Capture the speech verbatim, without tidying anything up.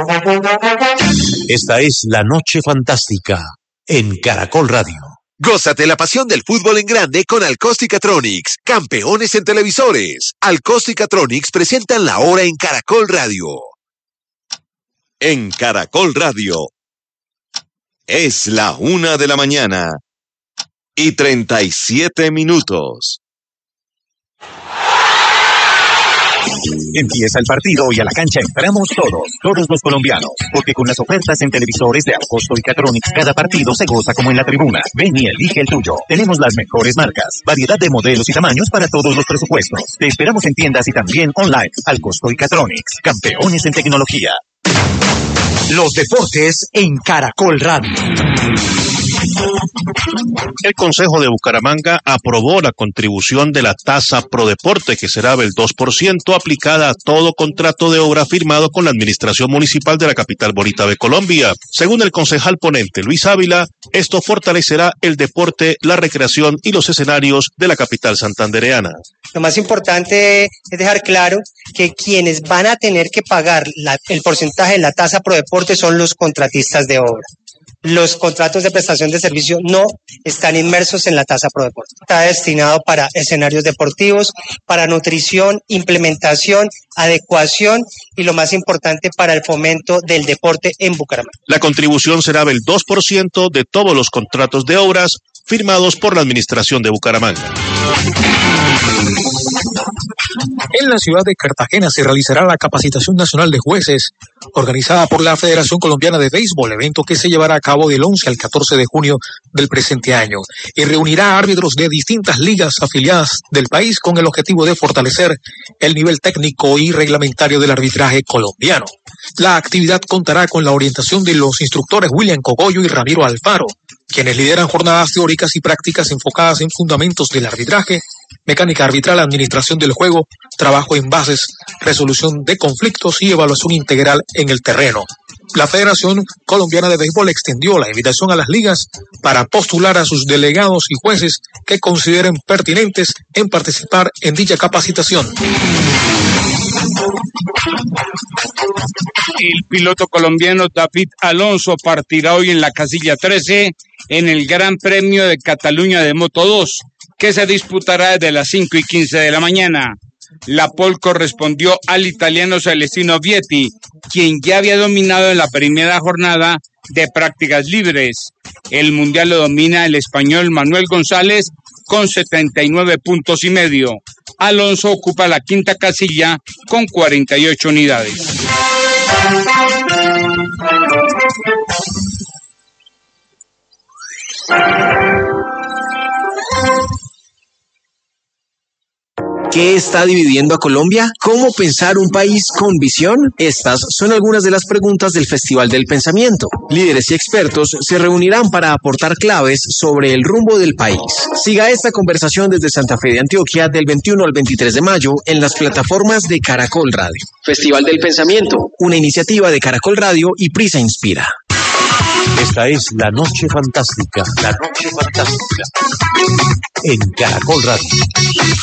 Esta es La Noche Fantástica en Caracol Radio. Gózate la pasión del fútbol en grande con Alcostica-Tronics, campeones en televisores. Alcostica-Tronics presentan la hora en Caracol Radio. En Caracol Radio. Es la una de la mañana y treinta y siete minutos. Empieza el partido y a la cancha entramos todos, todos los colombianos, porque con las ofertas en televisores de Alcostica-Tronics cada partido se goza como en la tribuna. Ven y elige el tuyo. Tenemos las mejores marcas, variedad de modelos y tamaños para todos los presupuestos. Te esperamos en tiendas y también online. Alcostica-Tronics, campeones en tecnología. Los deportes en Caracol Radio. El Consejo de Bucaramanga aprobó la contribución de la tasa Prodeporte, que será del dos por ciento, aplicada a todo contrato de obra firmado con la Administración Municipal de la capital bonita de Colombia. Según el concejal ponente Luis Ávila, esto fortalecerá el deporte, la recreación y los escenarios de la capital santandereana. Lo más importante es dejar claro que quienes van a tener que pagar la, el porcentaje de la tasa Prodeporte son los contratistas de obra. Los contratos de prestación de servicio no están inmersos en la tasa Prodeporte. Está destinado para escenarios deportivos, para nutrición, implementación, adecuación y lo más importante para el fomento del deporte en Bucaramanga. La contribución será del dos por ciento de todos los contratos de obras firmados por la Administración de Bucaramanga. En la ciudad de Cartagena se realizará la Capacitación Nacional de Jueces, organizada por la Federación Colombiana de Béisbol, evento que se llevará a cabo del once al catorce de junio del presente año, y reunirá a árbitros de distintas ligas afiliadas del país con el objetivo de fortalecer el nivel técnico y reglamentario del arbitraje colombiano. La actividad contará con la orientación de los instructores William Cogollo y Ramiro Alfaro, quienes lideran jornadas teóricas y prácticas enfocadas en fundamentos del arbitraje, mecánica arbitral, administración del juego, trabajo en bases, resolución de conflictos y evaluación integral en el terreno. La Federación Colombiana de Béisbol extendió la invitación a las ligas para postular a sus delegados y jueces que consideren pertinentes en participar en dicha capacitación. El piloto colombiano David Alonso partirá hoy en la casilla trece en el Gran Premio de Cataluña de Moto dos, que se disputará desde las cinco y quince de la mañana. La pole correspondió al italiano Celestino Vietti, quien ya había dominado en la primera jornada de prácticas libres. El mundial lo domina el español Manuel González con setenta y nueve puntos y medio. Alonso ocupa la quinta casilla con cuarenta y ocho unidades. ¿Qué está dividiendo a Colombia? ¿Cómo pensar un país con visión? Estas son algunas de las preguntas del Festival del Pensamiento. Líderes y expertos se reunirán para aportar claves sobre el rumbo del país. Siga esta conversación desde Santa Fe de Antioquia del veintiuno al veintitrés de mayo en las plataformas de Caracol Radio. Festival del Pensamiento, una iniciativa de Caracol Radio y Prisa Inspira. Esta es La Noche Fantástica, La Noche Fantástica en Caracol Radio.